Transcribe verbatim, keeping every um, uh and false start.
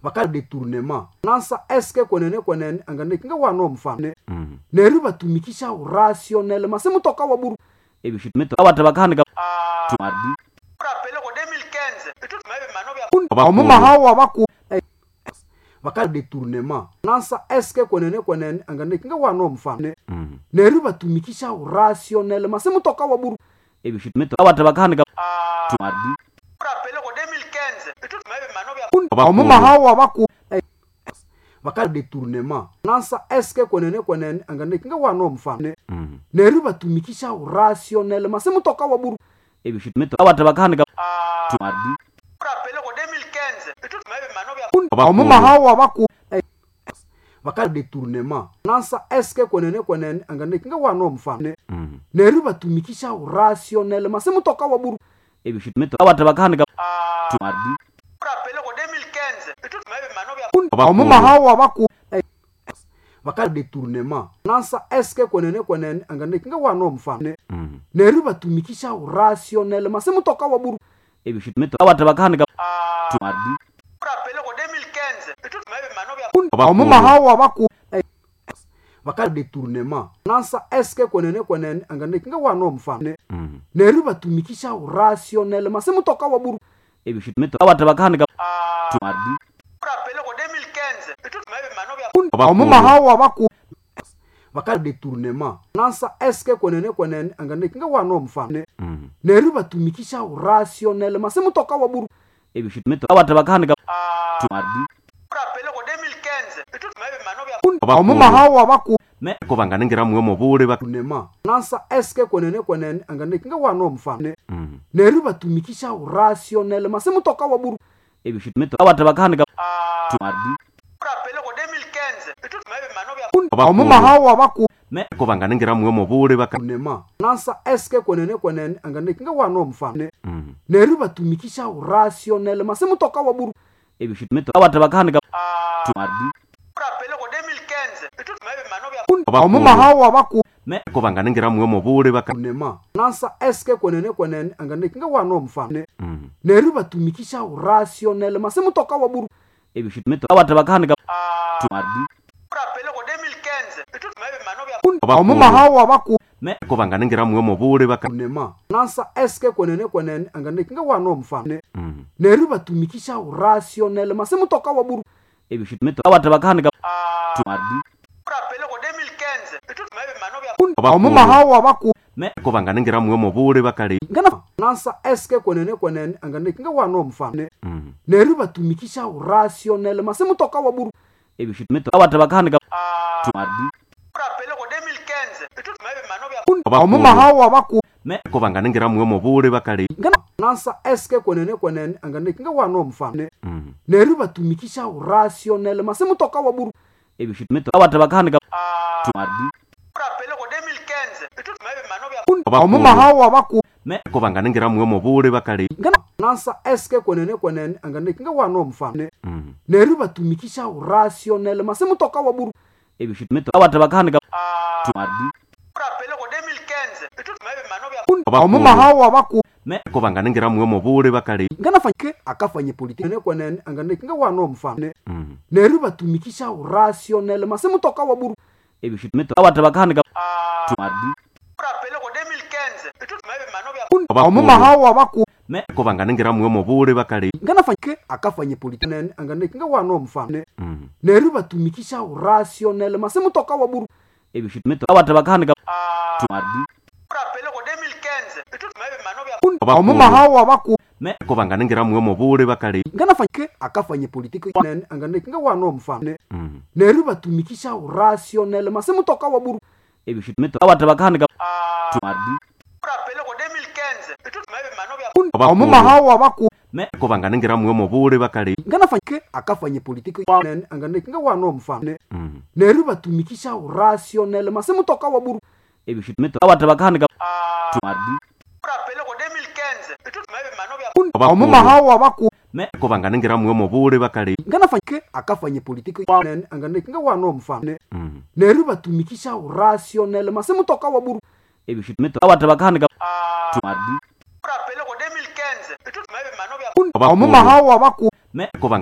bakala detournement nansa eske kwenene kwenene angane kinga wano mfane mm. Neru batumikisha rationnel masimu toka waburu ebi shitmeto abata bakani ga tumardi rappelé ko deux mille quinze etu tumebe manobe omuma hawa baku bakala detournement nansa eske kwenene kwenene angane kinga wano mfane mm. Neru batumikisha rationnel masimu toka waburu ebi shitmeto abata bakani ga tumardi rappelé ko deux mille quinze etu tumebe manobe omuma hawa baku bakala detournement nansa eske kwenene kwenene angane kinga wano mfane mm. Neru batumikisha rationnel masimu toka waburu ebi shitmeto abata bakani ga tumardi rappelé ko deux mille quinze etu tumebe manobe omuma hawa baku bakala detournement nansa eske kwenene kwenene angane kinga wano mfane mm. Neru batumikisha rationnel masimu toka waburu ebi shitmeto abata bakani ga tumardi rappelé ko deux mille quinze etu tumebe manobe omuma hawa baku bakala detournement nansa eske kwenene kwenene angane kinga wano mfane mm. Neru batumikisha rationnel masimu toka waburu ebi shitmeto abata bakani ga tumardi rappelé ko deux mille quinze etu tumebe manobe omuma hawa baku bakala detournement nansa eske kwenene kwenene angane kinga wano mfane mm. Neru batumikisha rationnel masimu toka waburu ebi shitmeto abata bakani ga tumardi rappelé ko deux mille quinze etu tumebe manobe omuma hawa baku bakala detournement nansa eske kwenene kwenene angane kinga wano mfane mm. Neru batumikisha rationnel masimu toka waburu ebi shitmeto abata bakani ga tumardi rappelé ko deux mille quinze etu tumebe manobe omuma hawa baku me ko bangana ngira mwe mobure bak detournement nansa eske kwenene kwenene angane kinga wano mfane mm. Neru batumikisha rationnel masimu toka waburu ebi shitmeto abata bakani ga tumardi rappelé ko deux mille quinze etu tumebe manobe omuma hawa baku me ko bangana ngira mwe mobure bak detournement nansa eske kwenene kwenene angane kinga wano mfane mm. Neru batumikisha rationnel masimu toka waburu ebi shitmeto abata bakani ga tumardi rappelé ko deux mille quinze etu tumebe manobe omuma hawa baku me ko bangana ngira mwe mobure bak detournement nansa eske kwenene kwenene angane kinga wano mfane mm. Neru batumikisha rationnel masimu toka waburu ebi shitmeto abata bakani ga tumardi rappelé ko deux mille quinze etu tumebe manobe omuma hawa baku me ko bangana ngira mwe mobure bak detournement nansa eske kwenene kwenene angane kinga wano mfane mm. Neru batumikisha rationnel masimu toka waburu ebi shitmeto abata bakani ga tumardi rappelé ko deux mille quinze etu tumebe manobe omuma hawa baku me ko bangana ngira mwe mobure bakali ngana nansa eske kwenene kwenene angane kinga wano mfane mm. Neru batumikisha rationnel masimu toka waburu ebi shitmeto abata bakani ga tumardi rappelé ko deux mille quinze etu tumebe manobe omuma hawa baku me ko bangana ngira mwe mobure bakali ngana nansa eske kwenene kwenene angane kinga wano mfane mm. Neru batumikisha rationnel masimu toka waburu ebi shitmeto abata bakani ga tumardi rappelé ko deux mille quinze etu tumebe manobe omuma hawa baku me ko bangana ngira mwe mobure bakali ngana nansa eske kwenene kwenene angane kinga wano mfane mm. Neru batumikisha rationnel masimu toka waburu ebi shitmeto abata bakani ga tumardi rappelé ko deux mille quinze etu tumebe manobe omuma hawa baku me ko bangana ngira mwe mobure bakali ngana fanyike akafanye politiki kwenene angane kinga wano mfane mm. Neru batumikisha rationnel masimu toka waburu ebi shitmeto abata bakani ga tumardi rappelé ko deux mille quinze etu tumebe manobe omuma hawa baku me ko bangana ngira mwe mobure bakali ngana fanyike akafanye politiki angane kinga wano mfane mm. Neru batumikisha rationnel masimu toka waburu ebi shitmeto abata bakani ga tumardi rappelé ko deux mille quinze etu tumebe manobe omuma hawa baku me ko bangana ngira mwe mobure bakali ngana fanyike akafanye politiki angane kinga wano mfane mm. Neru batumikisha rationnel masimu toka waburu ebi shitmeto abata bakani ga tumardi rappelé ko deux mille quinze etu tumebe manobe omuma hawa baku me ko bangana ngira mwe mobure bakali ngana fanyike akafanye politiki angane kinga wano mfane mm. Neru batumikisha rationnel masimu toka waburu ebi shitmeto abata bakani ga tumardi rappelé ko deux mille quinze etu tumebe manobe omuma hawa baku me ko bangana ngira mwe mobure bakali ngana fanyike akafanye politiki angane kinga wano mfane mm. Neru batumikisha rationnel masimu toka waburu ebi shitmeto abata bakani ga tumardi rappelé ko deux mille quinze etu tumebe manobe omuma hawa baku me ko